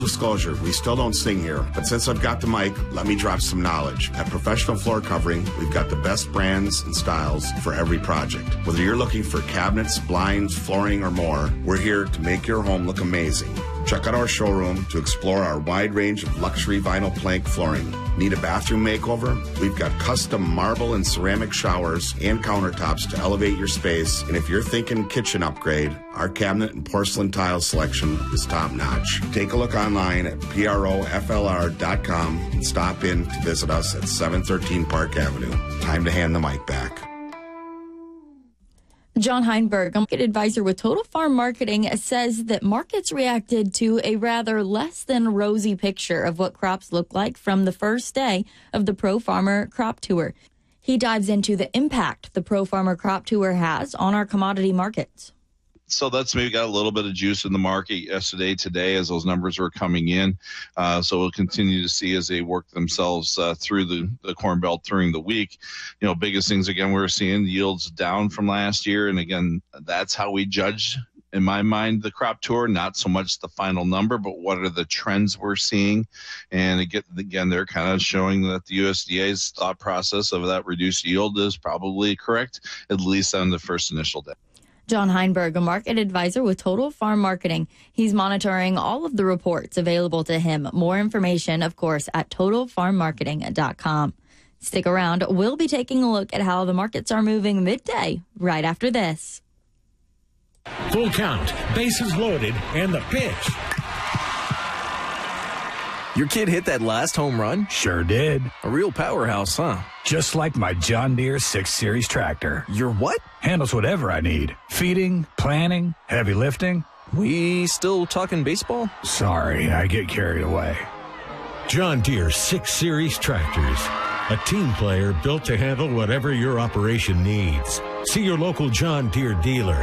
Disclosure, we still don't sing here, but since I've got the mic, let me drop some knowledge. At Professional Floor Covering, we've got the best brands and styles for every project. Whether you're looking for cabinets, blinds, flooring, or more, we're here to make your home look amazing. Check out our showroom to explore our wide range of luxury vinyl plank flooring. Need a bathroom makeover? We've got custom marble and ceramic showers and countertops to elevate your space. And if you're thinking kitchen upgrade, our cabinet and porcelain tile selection is top notch. Take a look online at proflr.com and stop in to visit us at 713 Park Avenue. Time to hand the mic back. John Heinberg, a market advisor with Total Farm Marketing, says that markets reacted to a rather less than rosy picture of what crops look like from the first day of the Pro Farmer Crop Tour. He dives into the impact the Pro Farmer Crop Tour has on our commodity markets. So that's maybe got a little bit of juice in the market yesterday, today, as those numbers were coming in. So we'll continue to see as they work themselves through the Corn Belt during the week. You know, biggest things, again, we're seeing yields down from last year. And again, that's how we judge, in my mind, the crop tour, not so much the final number, but what are the trends we're seeing. And again, they're kind of showing that the USDA's thought process of that reduced yield is probably correct, at least on the first initial day. John Heinberg, a market advisor with Total Farm Marketing. He's monitoring all of the reports available to him. More information, of course, at totalfarmmarketing.com. Stick around. We'll be taking a look at how the markets are moving midday right after this. Full count, bases loaded, and the pitch. Your kid hit that last home run? Sure did. A real powerhouse, huh? Just like my John Deere 6 Series tractor. Your what? Handles whatever I need. Feeding, planting, heavy lifting. We still talking baseball? Sorry, I get carried away. John Deere 6 Series tractors. A team player built to handle whatever your operation needs. See your local John Deere dealer.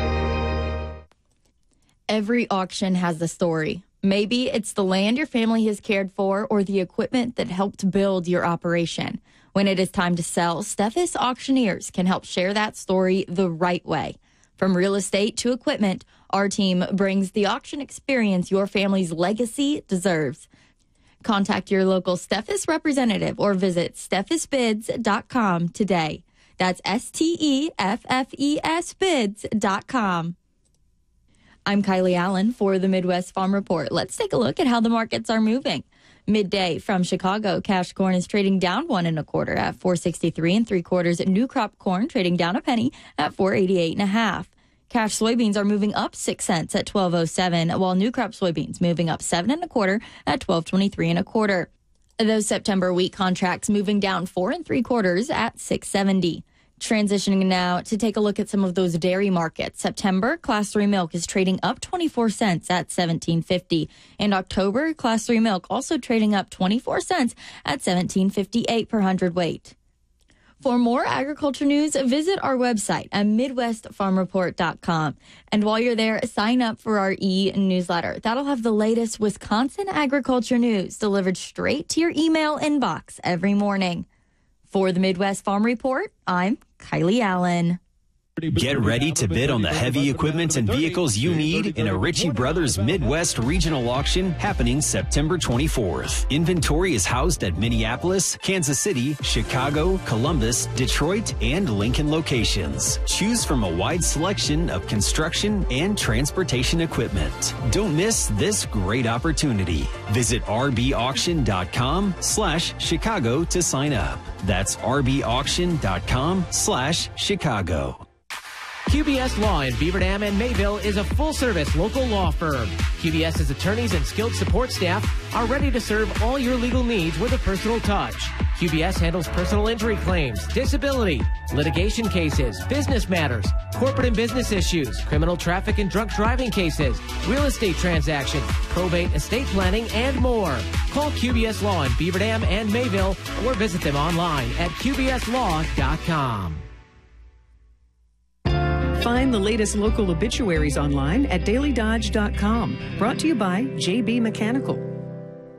Every auction has a story. Maybe it's the land your family has cared for or the equipment that helped build your operation. When it is time to sell, Steffes Auctioneers can help share that story the right way. From real estate to equipment, our team brings the auction experience your family's legacy deserves. Contact your local Steffes representative or visit steffesbids.com today. That's STEFFES bids.com. I'm Kylie Allen for the Midwest Farm Report. Let's take a look at how the markets are moving. Midday from Chicago, cash corn is trading down 1 1/4 at 4.63 3/4. New crop corn trading down a penny at 4.88 1/2. Cash soybeans are moving up 6 cents at 12.07, while new crop soybeans moving up 7 1/4 at 12.23 1/4. Those September wheat contracts moving down 4 3/4 at 6.70. Transitioning now to take a look at some of those dairy markets. September, Class 3 milk is trading up 24 cents at 17.50. And October, Class 3 milk also trading up 24 cents at 17.58 per hundredweight. For more agriculture news, visit our website at MidwestFarmReport.com. And while you're there, sign up for our e-newsletter. That'll have the latest Wisconsin agriculture news delivered straight to your email inbox every morning. For the Midwest Farm Report, I'm Kylie Allen. Get ready to bid on the heavy equipment and vehicles you need in a Ritchie Brothers Midwest Regional Auction happening September 24th. Inventory is housed at Minneapolis, Kansas City, Chicago, Columbus, Detroit, and Lincoln locations. Choose from a wide selection of construction and transportation equipment. Don't miss this great opportunity. Visit rbauction.com/Chicago to sign up. That's rbauction.com/Chicago. QBS Law in Beaver Dam and Mayville is a full-service local law firm. QBS's attorneys and skilled support staff are ready to serve all your legal needs with a personal touch. QBS handles personal injury claims, disability, litigation cases, business matters, corporate and business issues, criminal traffic and drunk driving cases, real estate transactions, probate, estate planning, and more. Call QBS Law in Beaver Dam and Mayville or visit them online at qbslaw.com. Find the latest local obituaries online at dailydodge.com. Brought to you by JB Mechanical.